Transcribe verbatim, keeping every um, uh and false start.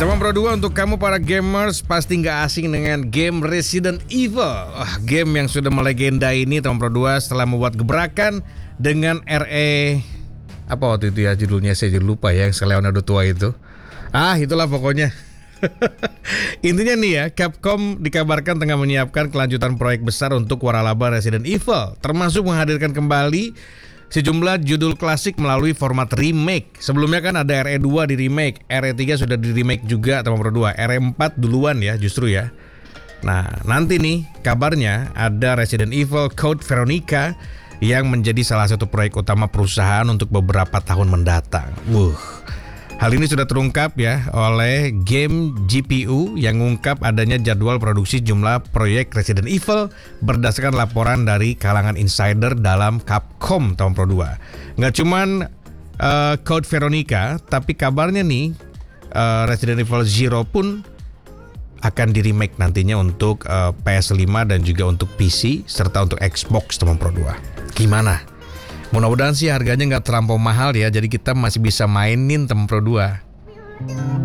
Teman Pro dua, untuk kamu para gamers pasti nggak asing dengan game Resident Evil. Oh, game yang sudah melegenda ini, teman Pro dua, setelah membuat gebrakan dengan R E apa waktu itu ya judulnya, saya jadi lupa ya, yang Leonardo tua itu. Ah, itulah pokoknya. Intinya nih ya, Capcom dikabarkan tengah menyiapkan kelanjutan proyek besar untuk waralaba Resident Evil, termasuk menghadirkan kembali sejumlah judul klasik melalui format remake. Sebelumnya kan ada R E dua di remake, R E tiga sudah di remake juga teman Pro dua, R E empat duluan ya justru ya. Nah, nanti nih kabarnya ada Resident Evil Code Veronica yang menjadi salah satu proyek utama perusahaan untuk beberapa tahun mendatang. Wuh. Hal ini sudah terungkap ya oleh Game G P U yang mengungkap adanya jadwal produksi jumlah proyek Resident Evil berdasarkan laporan dari kalangan insider dalam Capcom tahun Pro dua. Nggak cuman uh, Code Veronica, tapi kabarnya nih uh, Resident Evil Zero pun akan di remake nantinya untuk uh, P S lima dan juga untuk P C serta untuk Xbox teman Pro dua. Gimana? Mudah-mudahan sih harganya nggak terlampau mahal ya, jadi kita masih bisa mainin teman Pro dua.